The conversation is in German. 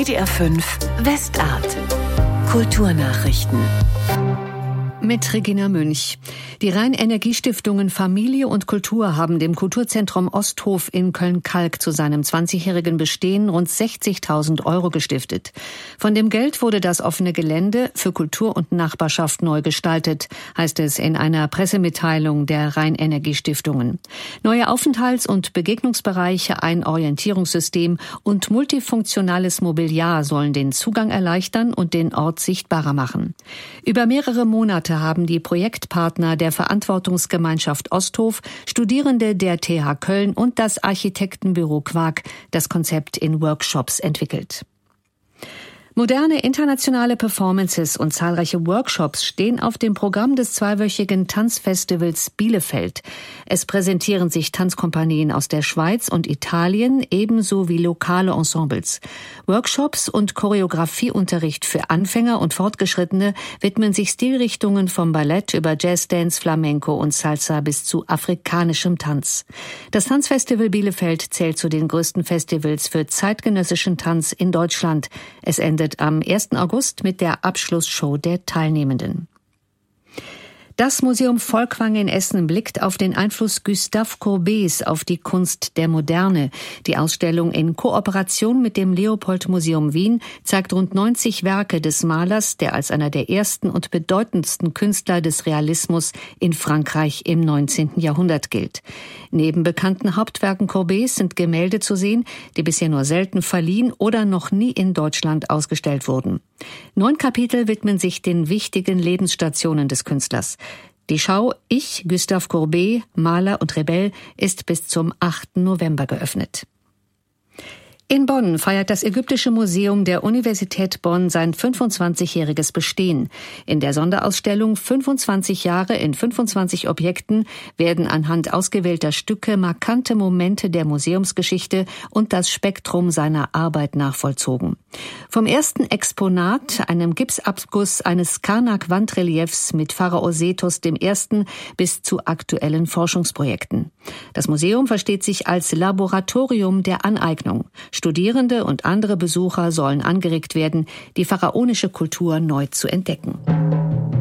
WDR 5 Westart. Kulturnachrichten. Mit Regina Münch. Die Rhein-Energie-Stiftungen Familie und Kultur haben dem Kulturzentrum Osthof in Köln-Kalk zu seinem 20-jährigen Bestehen rund 60.000 € gestiftet. Von dem Geld wurde das offene Gelände für Kultur und Nachbarschaft neu gestaltet, heißt es in einer Pressemitteilung der Rhein-Energie-Stiftungen. Neue Aufenthalts- und Begegnungsbereiche, ein Orientierungssystem und multifunktionales Mobiliar sollen den Zugang erleichtern und den Ort sichtbarer machen. Über mehrere Monate haben die Projektpartner der Verantwortungsgemeinschaft Osthof, Studierende der TH Köln und das Architektenbüro Quark das Konzept in Workshops entwickelt. Moderne internationale Performances und zahlreiche Workshops stehen auf dem Programm des zweiwöchigen Tanzfestivals Bielefeld. Es präsentieren sich Tanzkompanien aus der Schweiz und Italien, ebenso wie lokale Ensembles. Workshops und Choreografieunterricht für Anfänger und Fortgeschrittene widmen sich Stilrichtungen vom Ballett über Jazzdance, Flamenco und Salsa bis zu afrikanischem Tanz. Das Tanzfestival Bielefeld zählt zu den größten Festivals für zeitgenössischen Tanz in Deutschland. Es endet am 1. August mit der Abschlussshow der Teilnehmenden. Das Museum Volkwang in Essen blickt auf den Einfluss Gustave Courbets auf die Kunst der Moderne. Die Ausstellung in Kooperation mit dem Leopold-Museum Wien zeigt rund 90 Werke des Malers, der als einer der ersten und bedeutendsten Künstler des Realismus in Frankreich im 19. Jahrhundert gilt. Neben bekannten Hauptwerken Courbets sind Gemälde zu sehen, die bisher nur selten verliehen oder noch nie in Deutschland ausgestellt wurden. 9 Kapitel widmen sich den wichtigen Lebensstationen des Künstlers. Die Schau Ich, Gustave Courbet, Maler und Rebell ist bis zum 8. November geöffnet. In Bonn feiert das Ägyptische Museum der Universität Bonn sein 25-jähriges Bestehen. In der Sonderausstellung 25 Jahre in 25 Objekten werden anhand ausgewählter Stücke markante Momente der Museumsgeschichte und das Spektrum seiner Arbeit nachvollzogen. Vom ersten Exponat, einem Gipsabguss eines Karnak-Wandreliefs mit Pharao Sethos I., bis zu aktuellen Forschungsprojekten. Das Museum versteht sich als Laboratorium der Aneignung. Studierende und andere Besucher sollen angeregt werden, die pharaonische Kultur neu zu entdecken.